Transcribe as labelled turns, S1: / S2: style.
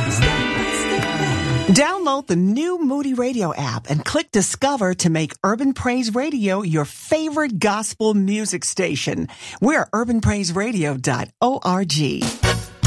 S1: Download the new Moody Radio app and click Discover to make Urban Praise Radio your favorite gospel music station. We're urbanpraiseradio.org.